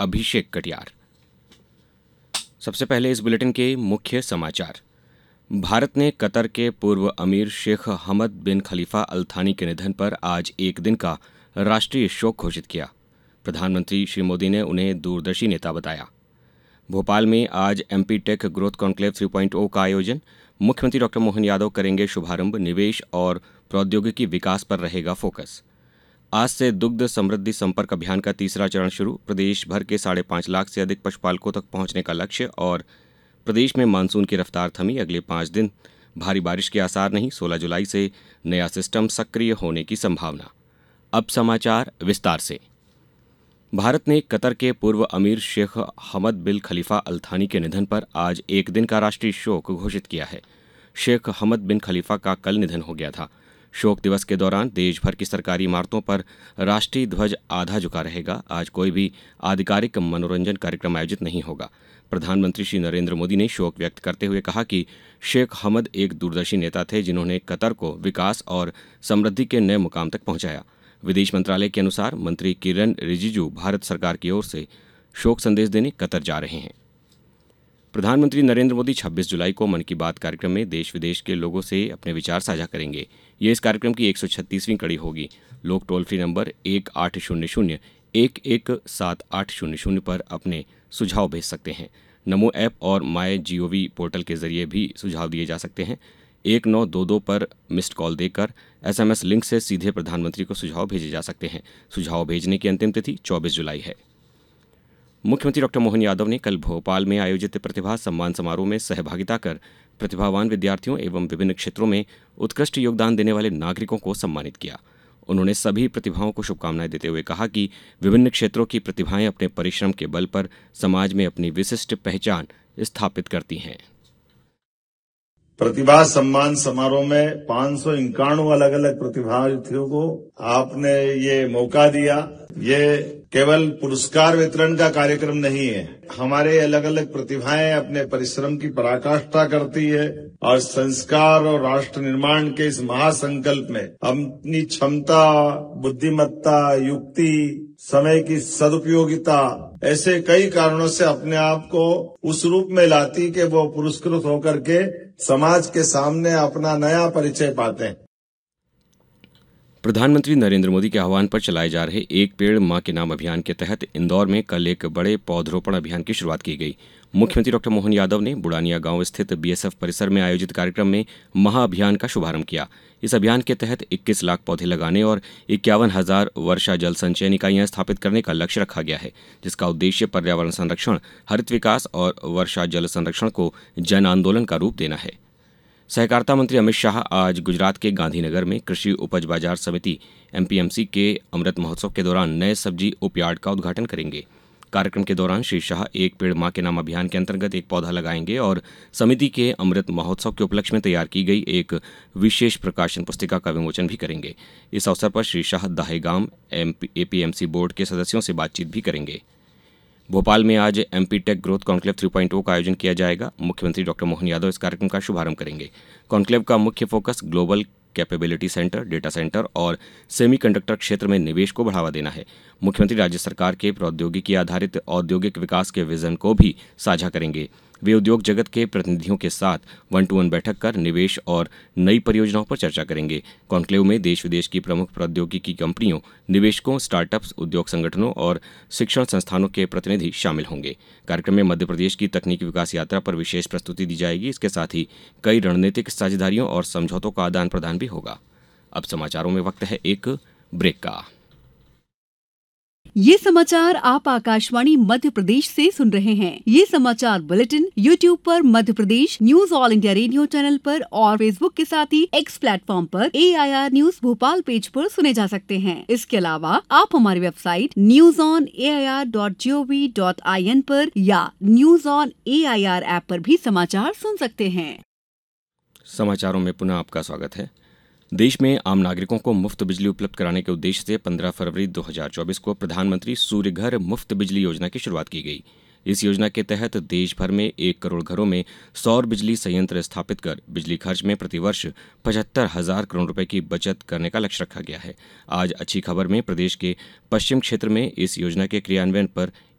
अभिषेक कटियार। सबसे पहले इस बुलेटिन के मुख्य समाचार। भारत ने कतर के पूर्व अमीर शेख हमद बिन खलीफा अल थानी के निधन पर आज एक दिन का राष्ट्रीय शोक घोषित किया। प्रधानमंत्री श्री मोदी ने उन्हें दूरदर्शी नेता बताया। भोपाल में आज एमपी टेक ग्रोथ कॉन्क्लेव 3.0 का आयोजन। मुख्यमंत्री डॉक्टर मोहन यादव करेंगे शुभारंभ। निवेश और प्रौद्योगिकी विकास पर रहेगा फोकस। आज से दुग्ध समृद्धि संपर्क अभियान का तीसरा चरण शुरू। प्रदेश भर के 5.5 लाख से अधिक पशुपालकों तक पहुंचने का लक्ष्य। और प्रदेश में मानसून की रफ्तार थमी, अगले 5 दिन भारी बारिश के आसार नहीं। 16 जुलाई से नया सिस्टम सक्रिय होने की संभावना। अब समाचार विस्तार से। भारत ने कतर के पूर्व अमीर शेख हमद बिन खलीफा अल थानी के निधन पर आज एक दिन का राष्ट्रीय शोक घोषित किया है। शेख हमद बिन खलीफा का कल निधन हो गया था। शोक दिवस के दौरान देश भर की सरकारी इमारतों पर राष्ट्रीय ध्वज आधा झुका रहेगा। आज कोई भी आधिकारिक मनोरंजन कार्यक्रम आयोजित नहीं होगा। प्रधानमंत्री श्री नरेंद्र मोदी ने शोक व्यक्त करते हुए कहा कि शेख हमद एक दूरदर्शी नेता थे जिन्होंने कतर को विकास और समृद्धि के नए मुकाम तक पहुंचाया। विदेश मंत्रालय के अनुसार मंत्री किरण रिजिजू भारत सरकार की ओर से शोक संदेश देने कतर जा रहे हैं। प्रधानमंत्री नरेंद्र मोदी 26 जुलाई को मन की बात कार्यक्रम में देश विदेश के लोगों से अपने विचार साझा करेंगे। ये इस कार्यक्रम की 136वीं कड़ी होगी। लोग टोल फ्री नंबर 1800-117800 पर अपने सुझाव भेज सकते हैं। नमो ऐप और माय जीओवी पोर्टल के जरिए भी सुझाव दिए जा सकते हैं। 1922 पर मिस्ड कॉल देकर एसएमएस लिंक से सीधे प्रधानमंत्री को सुझाव भेजे जा सकते हैं। सुझाव भेजने की अंतिम तिथि 24 जुलाई है। मुख्यमंत्री डॉक्टर मोहन यादव ने कल भोपाल में आयोजित प्रतिभा सम्मान समारोह में सहभागिता कर प्रतिभावान विद्यार्थियों एवं विभिन्न क्षेत्रों में उत्कृष्ट योगदान देने वाले नागरिकों को सम्मानित किया। उन्होंने सभी प्रतिभाओं को शुभकामनाएं देते हुए कहा कि विभिन्न क्षेत्रों की प्रतिभाएं अपने परिश्रम के बल पर समाज में अपनी विशिष्ट पहचान स्थापित करती हैं। प्रतिभा सम्मान समारोह में 591 अलग अलग प्रतिभार्थियों को आपने ये मौका दिया। ये केवल पुरस्कार वितरण का कार्यक्रम नहीं है। हमारे अलग अलग प्रतिभाएं अपने परिश्रम की पराकाष्ठा करती है और संस्कार और राष्ट्र निर्माण के इस महासंकल्प में अपनी क्षमता, बुद्धिमत्ता, युक्ति, समय की सदुपयोगिता, ऐसे कई कारणों से अपने आप को उस रूप में लाती कि वो पुरस्कृत होकर के समाज के सामने अपना नया परिचय पाते हैं। प्रधानमंत्री नरेंद्र मोदी के आह्वान पर चलाए जा रहे एक पेड़ मां के नाम अभियान के तहत इंदौर में कल एक बड़े पौधरोपण अभियान की शुरुआत की गई। मुख्यमंत्री डॉक्टर मोहन यादव ने बुढ़ानिया गांव स्थित बीएसएफ परिसर में आयोजित कार्यक्रम में महाअभियान का शुभारंभ किया। इस अभियान के तहत 21 लाख पौधे लगाने और 51,000 वर्षा जल संचयन इकाइयां स्थापित करने का लक्ष्य रखा गया है, जिसका उद्देश्य पर्यावरण संरक्षण, हरित विकास और वर्षा जल संरक्षण को जन आंदोलन का रूप देना है। सहकारिता मंत्री अमित शाह आज गुजरात के गांधीनगर में कृषि उपज बाजार समिति एमपीएमसी के अमृत महोत्सव के दौरान नए सब्जी उपयार्ड का उद्घाटन करेंगे। कार्यक्रम के दौरान श्री शाह एक पेड़ मां के नाम अभियान के अंतर्गत एक पौधा लगाएंगे और समिति के अमृत महोत्सव के उपलक्ष्य में तैयार की गई एक विशेष प्रकाशन पुस्तिका का विमोचन भी करेंगे। इस अवसर पर श्री शाह दहेगाम एपीएमसी बोर्ड के सदस्यों से बातचीत भी करेंगे। भोपाल में आज एमपी टेक ग्रोथ कॉन्क्लेव 3.0 का आयोजन किया जाएगा। मुख्यमंत्री डॉक्टर मोहन यादव इस कार्यक्रम का शुभारंभ करेंगे। कॉन्क्लेव का मुख्य focus global capability centre, data centre और सेमीकंडक्टर क्षेत्र में निवेश को बढ़ावा देना है। मुख्यमंत्री राज्य सरकार के प्रौद्योगिकी आधारित औद्योगिक विकास के विजन को भी साझा करेंगे। वे उद्योग जगत के प्रतिनिधियों के साथ 1-to-1 बैठक कर निवेश और नई परियोजनाओं पर चर्चा करेंगे। कॉन्क्लेव में देश विदेश की प्रमुख प्रौद्योगिकी कंपनियों, निवेशकों, स्टार्टअप्स, उद्योग संगठनों और शिक्षण संस्थानों के प्रतिनिधि शामिल होंगे। कार्यक्रम में मध्य प्रदेश की तकनीकी विकास यात्रा पर विशेष प्रस्तुति दी जाएगी। इसके साथ ही कई रणनीतिक साझेदारियों और समझौतों का आदान प्रदान भी होगा। अब समाचारों में वक्त है एक ब्रेक का। ये समाचार आप आकाशवाणी मध्य प्रदेश से सुन रहे हैं। ये समाचार बुलेटिन YouTube पर Madhya Pradesh news all India radio channel पर और Facebook के साथ ही X प्लेटफॉर्म पर AIR न्यूज भोपाल पेज पर सुने जा सकते हैं। इसके अलावा आप हमारी वेबसाइट newsonair.gov.in पर या न्यूज ऑन AIR ऐप पर भी समाचार सुन सकते हैं। समाचारों में पुनः आपका स्वागत है। देश में आम नागरिकों को मुफ्त बिजली उपलब्ध कराने के उद्देश्य से 15 फरवरी 2024 को प्रधानमंत्री सूर्य घर मुफ्त बिजली योजना की शुरुआत की गई। इस योजना के तहत देश भर में 1 करोड़ घरों में सौर बिजली संयंत्र स्थापित कर बिजली खर्च में प्रतिवर्ष 75,000 करोड़ रुपए की बचत करने का लक्ष्य रखा गया है। आज अच्छी खबर में प्रदेश के पश्चिम क्षेत्र में इस योजना के क्रियान्वयन पर